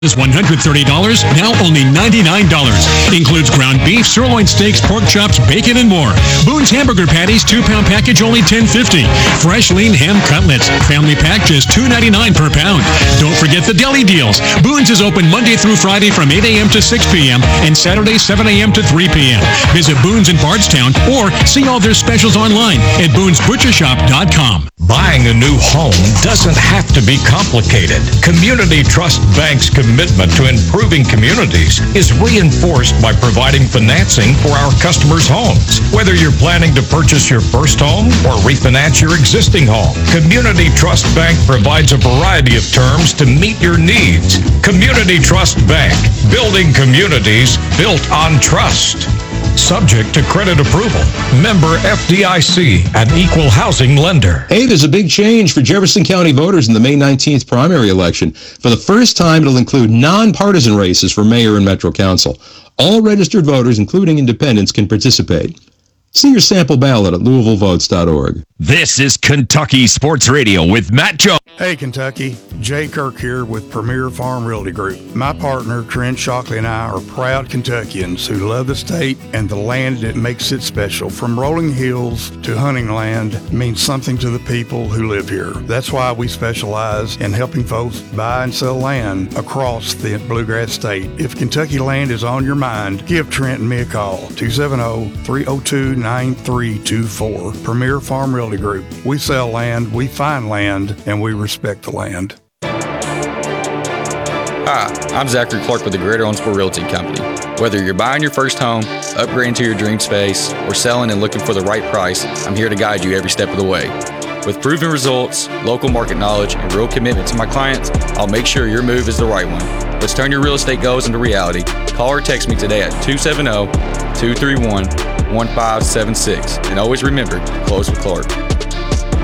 is $130, now only $99. Includes ground beef, sirloin steaks, pork chops, bacon, and more. Boone's Hamburger Patties, 2-pound package, only $10.50. Fresh lean ham cutlets, family pack, just $2.99 per pound. Don't forget the deli deals. Boone's is open Monday through Friday from 8 a.m. to 6 p.m. and Saturday 7 a.m. to 3 p.m. Visit Boone's in Bardstown or see all their specials online at boonsbutchershop.com. Buying a new home doesn't have to be complicated. Community Trust Bank's commitment to improving communities is reinforced by providing financing for our customers' homes. Whether you're planning to purchase your first home or refinance your existing home, Community Trust Bank provides a variety of terms to meet your needs. Community Trust Bank, building communities built on trust. Subject to credit approval. Member FDIC, an equal housing lender. Hey, there's a big change for Jefferson County voters in the May 19th primary election. For the first time, it'll include nonpartisan races for mayor and Metro Council. All registered voters, including independents, can participate. See your sample ballot at LouisvilleVotes.org. This is Kentucky Sports Radio with Matt Jones. Hey, Kentucky. Jay Kirk here with Premier Farm Realty Group. My partner, Trent Shockley, and I are proud Kentuckians who love the state and the land that makes it special. From rolling hills to hunting land means something to the people who live here. That's why we specialize in helping folks buy and sell land across the Bluegrass State. If Kentucky land is on your mind, give Trent and me a call, 270-302-9324. Premier Farm Realty Group. We sell land, we find land, and we respect the land. Hi, I'm Zachary Clark with the Greater Owensboro Realty Company. Whether you're buying your first home, upgrading to your dream space, or selling and looking for the right price, I'm here to guide you every step of the way. With proven results, local market knowledge, and real commitment to my clients, I'll make sure your move is the right one. Let's turn your real estate goals into reality. Call or text me today at 270-231-1576. And always remember, close with Clark.